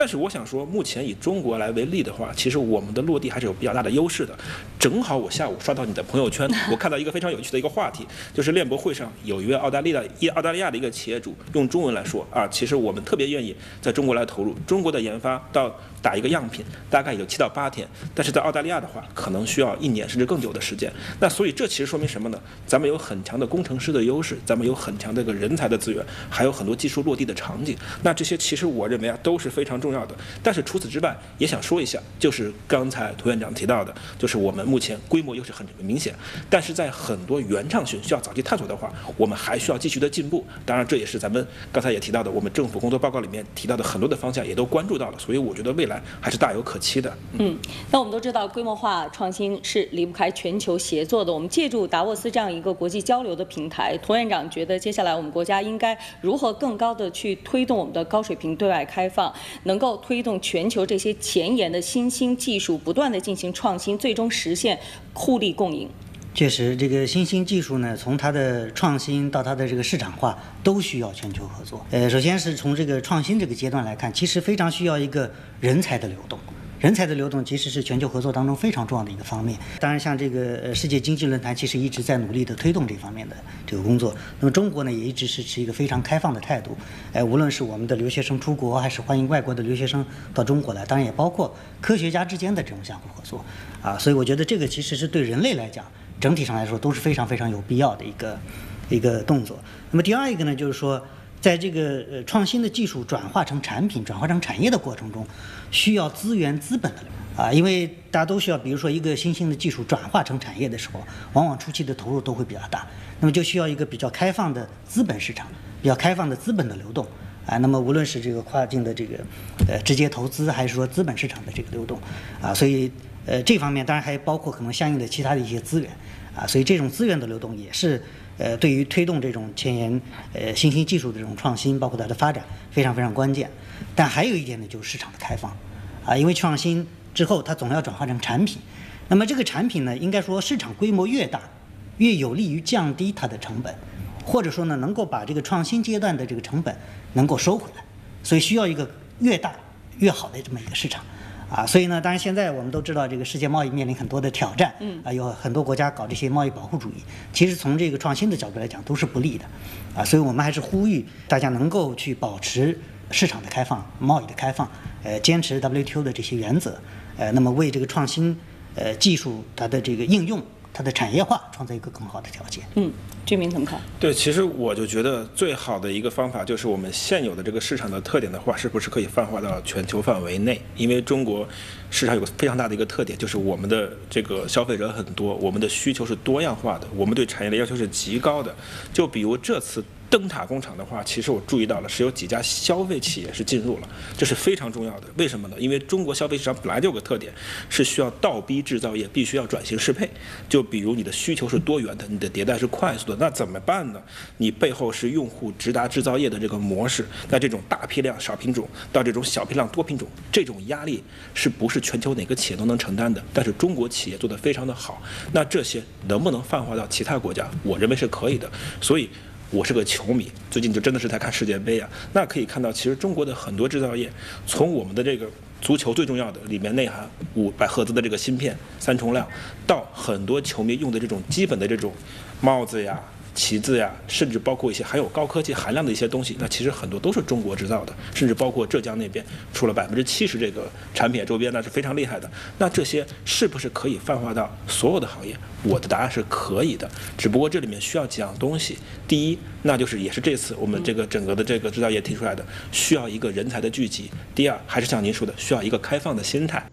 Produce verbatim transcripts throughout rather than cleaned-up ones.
但是我想说，目前以中国来为例的话，其实我们的落地还是有比较大的优势的。正好我下午刷到你的朋友圈，我看到一个非常有趣的一个话题，就是链博会上有一位澳大利亚一澳大利亚的一个企业主用中文来说啊，其实我们特别愿意在中国来投入，中国的研发到打一个样品大概有七到八天，但是在澳大利亚的话，可能需要一年甚至更久的时间。那所以这其实说明什么呢？咱们有很强的工程师的优势，咱们有很强的一个人才的资源，还有很多技术落地的场景。那这些其实我认为啊都是非常重要的。但是除此之外，也想说一下，就是刚才涂院长提到的，就是我们目前规模优势很明显，但是在很多原创性需要早期探索的话，我们还需要继续的进步。当然，这也是咱们刚才也提到的，我们政府工作报告里面提到的很多的方向也都关注到了，所以我觉得未来还是大有可期的。 嗯，那我们都知道，规模化创新是离不开全球协作的。我们借助达沃斯这样一个国际交流的平台，涂院长觉得接下来我们国家应该如何更高的去推动我们的高水平对外开放，能够推动全球这些前沿的新兴技术不断的进行创新，最终实现互利共赢。 确实，这个新兴技术呢，从它的创新到它的这个市场化，都需要全球合作。呃，首先是从这个创新这个阶段来看，其实非常需要一个人才的流动。人才的流动其实是全球合作当中非常重要的一个方面。当然，像这个呃世界经济论坛其实一直在努力的推动这方面的这个工作。那么中国呢，也一直是持一个非常开放的态度。呃，无论是我们的留学生出国，还是欢迎外国的留学生到中国来，当然也包括科学家之间的这种相互合作。啊，所以我觉得这个其实是对人类来讲，整体上来说都是非常非常有必要的一个一个动作。那么第二一个呢，就是说，在这个呃创新的技术转化成产品、转化成产业的过程中，需要资源资本的啊，因为大家都需要，比如说一个新兴的技术转化成产业的时候，往往初期的投入都会比较大，那么就需要一个比较开放的资本市场，比较开放的资本的流动啊。那么无论是这个跨境的这个呃直接投资，还是说资本市场的这个流动啊，所以呃这方面当然还包括可能相应的其他的一些资源啊，所以这种资源的流动也是。呃，对于推动这种前沿呃新兴技术的这种创新，包括它的发展，非常非常关键。但还有一点呢，就是市场的开放，啊，因为创新之后它总要转化成产品，那么这个产品呢，应该说市场规模越大，越有利于降低它的成本，或者说呢，能够把这个创新阶段的这个成本能够收回来，所以需要一个越大越好的这么一个市场。啊，所以呢，当然现在我们都知道，这个世界贸易面临很多的挑战，嗯，啊，有很多国家搞这些贸易保护主义，其实从这个创新的角度来讲都是不利的，啊，所以我们还是呼吁大家能够去保持市场的开放、贸易的开放，呃，坚持 W T O 的这些原则，呃，那么为这个创新呃技术它的这个应用、它的产业化创造一个更好的条件。 嗯，居民怎么看？ 对，其实我就觉得最好的一个方法就是我们现有的这个市场的特点的话，是不是可以泛化到全球范围内？因为中国市场有个非常大的一个特点，就是我们的这个消费者很多，我们的需求是多样化的，我们对产业的要求是极高的。就比如这次灯塔工厂的话，其实我注意到了是有几家消费企业是进入了，这是非常重要的。为什么呢？因为中国消费市场本来就有个特点，是需要倒逼制造业必须要转型适配。就比如你的需求是多元的，你的迭代是快速的，那怎么办呢？你背后是用户直达制造业的这个模式，那这种大批量少品种到这种小批量多品种，这种压力是不是全球哪个企业都能承担的？但是中国企业做得非常的好，那这些能不能泛化到其他国家？我认为是可以的。所以我是个球迷，最近就真的是在看世界杯啊。那可以看到，其实中国的很多制造业，从我们的这个足球最重要的里面内含五百赫兹的这个芯片三重量，到很多球迷用的这种基本的这种帽子呀、旗子呀，甚至包括一些含有高科技含量的一些东西，那其实很多都是中国制造的，甚至包括浙江那边出了百分之七十这个产品周边，那是非常厉害的。那这些是不是可以泛化到所有的行业？我的答案是可以的，只不过这里面需要几样东西。第一，那就是也是这次我们这个整个的这个制造业提出来的，需要一个人才的聚集。第二，还是像您说的，需要一个开放的心态。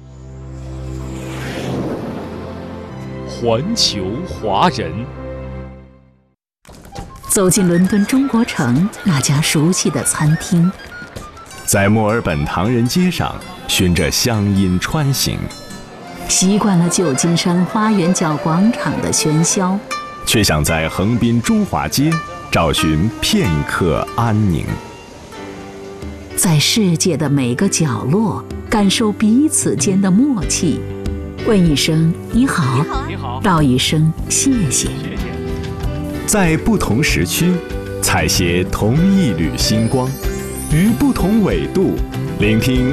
环球华人。 走进伦敦中国城那家熟悉的餐厅， 在墨尔本唐人街上循着乡音穿行， 习惯了旧金山花园角广场的喧嚣， 却想在横滨中华街找寻片刻安宁。 在世界的每个角落感受彼此间的默契，问一声你好， 你好， 道一声谢谢。 在不同时区采撷同一缕星光，于不同纬度聆听